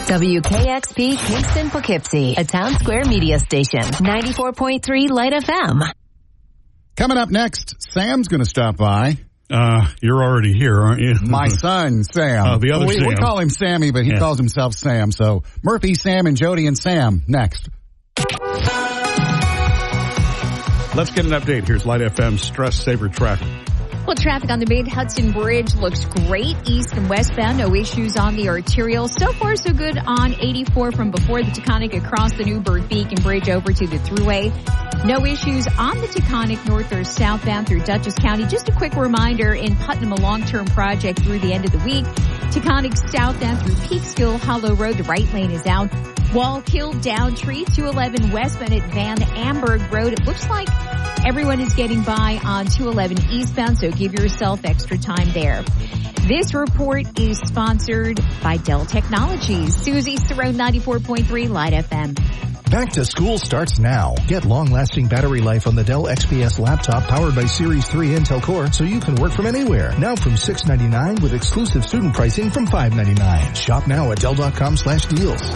WKXP Kingston Poughkeepsie, a Town Square media station. 94.3 Light FM. Coming up next, Sam's going to stop by. You're already here, aren't you? My son, Sam. The other Sam. We call him Sammy, but he calls himself Sam. So Murphy, Sam, and Jody and Sam next. Let's get an update. Here's Light FM's Stress Saver traffic. Well, traffic on the main Hudson Bridge looks great east and westbound. No issues on the arterial. So far, so good on 84 from before the Taconic across the Newburgh Beacon Bridge over to the Thruway. No issues on the Taconic north or southbound through Dutchess County. Just a quick reminder, in Putnam, a long-term project through the end of the week. Taconic southbound through Peekskill Hollow Road. The right lane is out. Wallkill, Downtree, 211 westbound at Van Amberg Road. It looks like everyone is getting by on 211 eastbound, so give yourself extra time there. This report is sponsored by Dell Technologies. Susie Sterone, 94.3 Light FM. Back to school starts now. Get long-lasting battery life on the Dell XPS laptop powered by Series 3 Intel Core so you can work from anywhere. Now from $699 with exclusive student pricing from $599. Shop now at Dell.com/deals.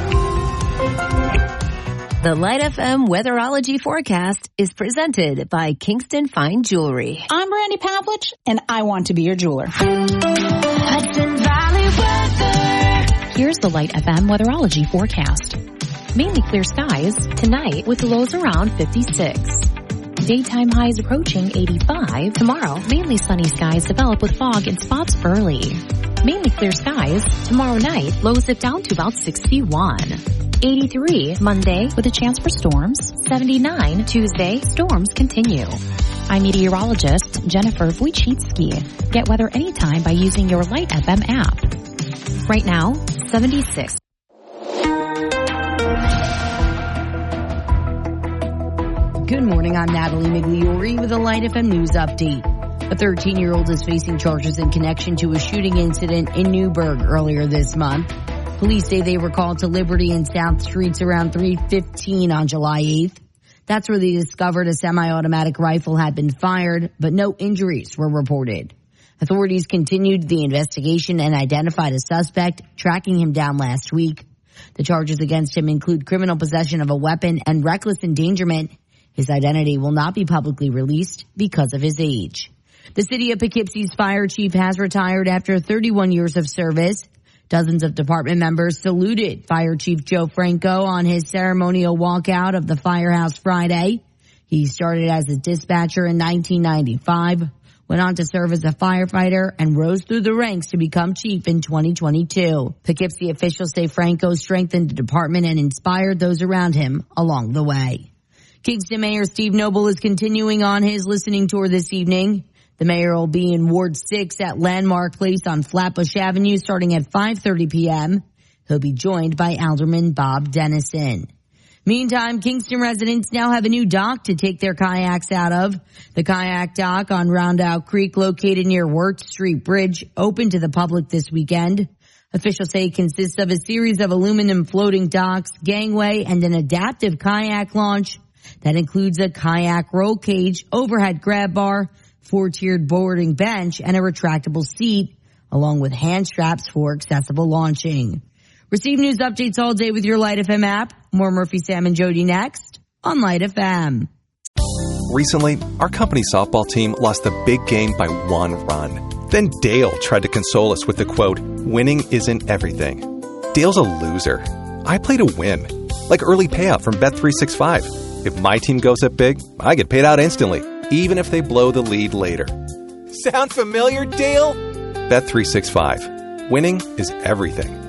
The Light FM Weatherology Forecast is presented by Kingston Fine Jewelry. I'm Brandy Pavlich, and I want to be your jeweler. Hudson Valley weather. Here's the Light FM Weatherology Forecast. Mainly clear skies tonight with lows around 56. Daytime highs approaching 85. Tomorrow, mainly sunny skies develop with fog in spots early. Mainly clear skies. Tomorrow night, lows dip down to about 61. 83 Monday with a chance for storms. 79 Tuesday, storms continue. I'm meteorologist Jennifer Wojcicki. Get weather anytime by using your Light FM app. Right now, 76. Good morning, I'm Natalie Migliori with a Light FM News Update. A 13-year-old is facing charges in connection to a shooting incident in Newburgh earlier this month. Police say they were called to Liberty and South Streets around 3:15 on July 8th. That's where they discovered a semi-automatic rifle had been fired, but no injuries were reported. Authorities continued the investigation and identified a suspect, tracking him down last week. The charges against him include criminal possession of a weapon and reckless endangerment. His identity will not be publicly released because of his age. The city of Poughkeepsie's fire chief has retired after 31 years of service. Dozens of department members saluted Fire Chief Joe Franco on his ceremonial walkout of the firehouse Friday. He started as a dispatcher in 1995, went on to serve as a firefighter, and rose through the ranks to become chief in 2022. Poughkeepsie officials say Franco strengthened the department and inspired those around him along the way. Kingston Mayor Steve Noble is continuing on his listening tour this evening. The mayor will be in Ward 6 at Landmark Place on Flatbush Avenue starting at 5:30 p.m. He'll be joined by Alderman Bob Dennison. Meantime, Kingston residents now have a new dock to take their kayaks out of. The kayak dock on Rondout Creek, located near Wirt Street Bridge, opened to the public this weekend. Officials say it consists of a series of aluminum floating docks, gangway, and an adaptive kayak launch that includes a kayak roll cage, overhead grab bar, 4-tiered boarding bench, and a retractable seat, along with hand straps for accessible launching. Receive news updates all day with your Light FM app. More Murphy, Sam, and Jody next on Light FM. Recently, our company softball team lost the big game by 1 run. Then Dale tried to console us with the quote, "Winning isn't everything." Dale's a loser. I play to win. Like early payout from Bet365. If my team goes up big, I get paid out instantly, even if they blow the lead later. Sound familiar, Dale? Bet365. Winning is everything.